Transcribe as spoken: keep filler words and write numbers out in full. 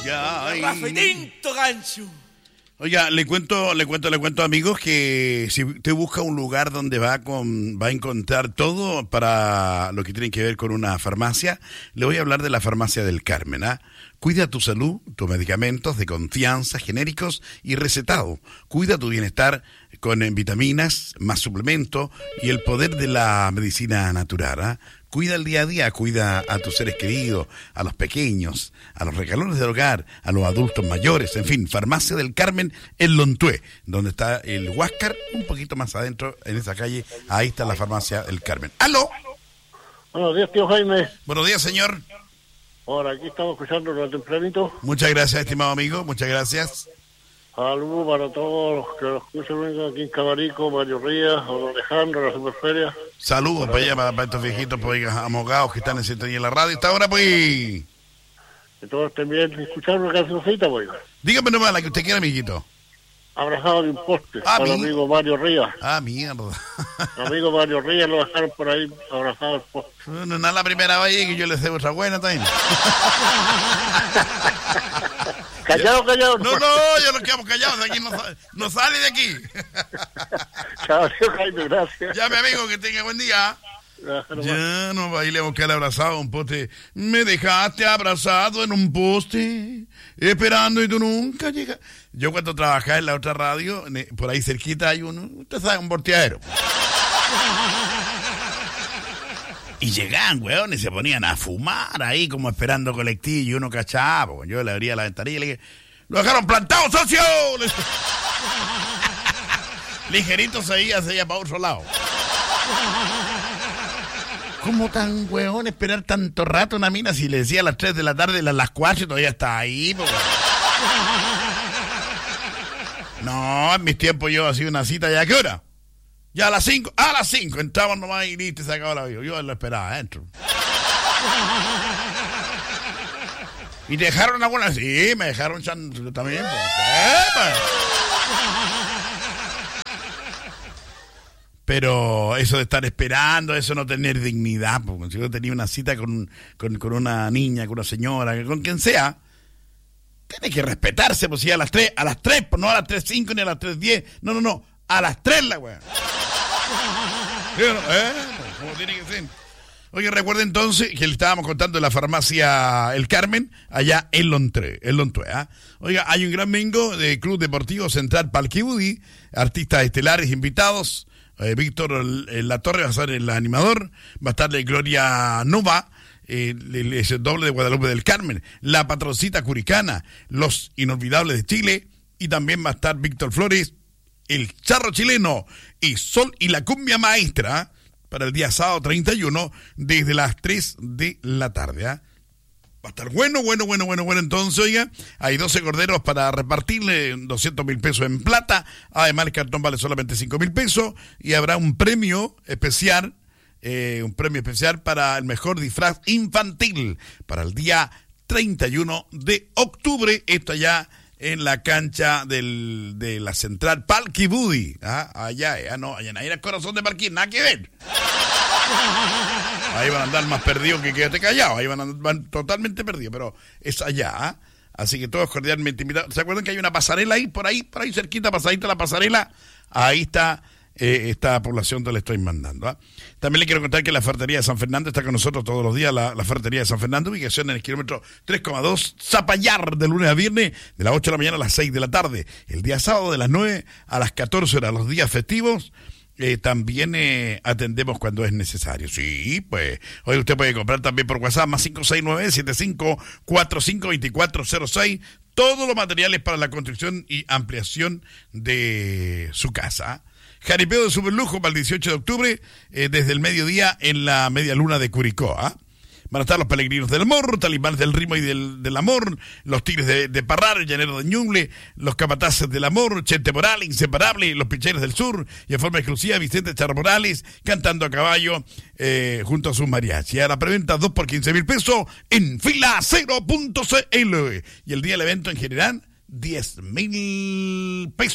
ay. Rafa y tinto gancho. Oiga, le cuento, le cuento, le cuento, amigos, que si usted busca un lugar donde va con, va a encontrar todo para lo que tiene que ver con una farmacia, le voy a hablar de la Farmacia del Carmen, ¿ah? Cuida tu salud, tus medicamentos de confianza, genéricos y recetados. Cuida tu bienestar con eh, vitaminas, más suplementos y el poder de la medicina natural, ¿ah? Cuida el día a día, cuida a tus seres queridos, a los pequeños, a los regalores del hogar, a los adultos mayores, en fin, Farmacia del Carmen en Lontué, donde está el Huáscar, un poquito más adentro, en esa calle, ahí está la Farmacia del Carmen. ¡Aló! Buenos días, tío Jaime. Buenos días, señor. Ahora, aquí estamos escuchando tempranito. Muchas gracias, estimado amigo, muchas gracias. Saludos para todos los que nos escuchan aquí en Cabarico, Mario Rías, don Alejandro, la Superferia. Saludos para allá, para, para estos viejitos, pues, abogados que están en sintonía en la radio. Hasta ahora, pues. Que todos estén bien. Escuchar una cancioncita, pues. Dígame nomás la que usted quiera, amiguito. Abrazado de un poste, Ah, para el mi- amigo Mario Rías. Ah, mierda. El amigo Mario Rías lo dejaron por ahí abrazado al poste. No, no es la primera vez que yo les debo otra buena también. Callado, callado. No, no, yo nos quedamos callados, aquí no, sa- no sale de aquí. Chao, tío Jaime, gracias. Ya, mi amigo, que tenga buen día. Ya no bailemos que al abrazado a un poste. Me dejaste abrazado en un poste, esperando y tú nunca llegas. Yo cuando trabajaba en la otra radio, ne- por ahí cerquita hay uno, usted sabe, un volteadero. Y llegaban, weón, y se ponían a fumar ahí como esperando colectivo y uno cachaba. Pues yo le abría la ventanilla y le dije, ¡lo dejaron plantado, socio! Le- Ligerito se iba, se iba para otro lado. ¿Cómo tan weón esperar tanto rato una mina si le decía a las tres de la tarde, a las cuatro y todavía está ahí? Po, weón? No, en mis tiempos yo hacía una cita ya, ¿a qué hora? Ya a las cinco, a las cinco, entramos nomás y listo, se acabó la vida. Yo lo esperaba adentro. ¿Y te dejaron alguna? Sí, me dejaron chan también. Pues. ¡Epa! Pero eso de estar esperando, eso no tener dignidad, porque si yo tenía una cita con, con, con una niña, con una señora, con quien sea, tiene que respetarse, pues si a las tres, a las tres, no a las tres cinco ni a las tres diez, no, no, no, a las tres la weá. ¿Eh? Como tiene que ser. Oye, recuerda entonces que le estábamos contando de la Farmacia El Carmen, allá en Lontré, en Lontué, ¿eh? Oiga, hay un gran bingo de Club Deportivo Central Palquibudí, artistas estelares invitados. Eh, Víctor el, La Torre va a ser el animador, va a estar de Gloria Nova, eh, es el doble de Guadalupe del Carmen, la Patroncita Curicana, los Inolvidables de Chile, y también va a estar Víctor Flores, el Charro Chileno, y Sol y la Cumbia Maestra, para el día sábado treinta y uno, desde las tres de la tarde, ¿eh? Va a estar bueno, bueno, bueno, bueno, bueno. Entonces, oiga, hay doce corderos para repartirle, doscientos mil pesos en plata. Además, el cartón vale solamente cinco mil pesos. Y habrá un premio especial, eh, un premio especial para el mejor disfraz infantil para el día treinta y uno de octubre. Esto allá en la cancha del, de la Central Palquibudí. ¿Ah? Allá, allá no, allá, allá en el corazón de Palquí, nada que ver. Ahí van a andar más perdidos que quédate callado. Ahí van a andar van totalmente perdidos, pero es allá, ¿eh? Así que todos cordialmente invitados. ¿Se acuerdan que hay una pasarela ahí, por ahí, por ahí cerquita, pasadita la pasarela? Ahí está eh, esta población que le estoy mandando, ¿eh? También le quiero contar que la Ferretería de San Fernando está con nosotros todos los días, la, la Ferretería de San Fernando, ubicación en el kilómetro tres coma dos, Zapallar, de lunes a viernes, de las ocho de la mañana a las seis de la tarde. El día sábado de las nueve a las catorce horas, los días festivos. Eh, también eh, atendemos cuando es necesario. Sí, pues. Hoy usted puede comprar también por WhatsApp más cinco seis nueve, siete cinco cuatro cinco dos cuatro cero seis todos los materiales para la construcción y ampliación de su casa. Jaripeo de superlujo para el dieciocho de octubre, eh, desde el mediodía en la media luna de Curicó, ¿ah? Van a estar los peregrinos del amor, talibanes del ritmo y del, del amor, los tigres de, de Parrar, el llanero de Ñuble, los capataces del amor, Chente Morales, Inseparable, los picheros del sur, y en forma exclusiva Vicente Char Morales, cantando a caballo eh, junto a sus mariachi. A la preventa dos por quince mil pesos en fila cero punto c l. Y el día del evento en general, diez mil pesos.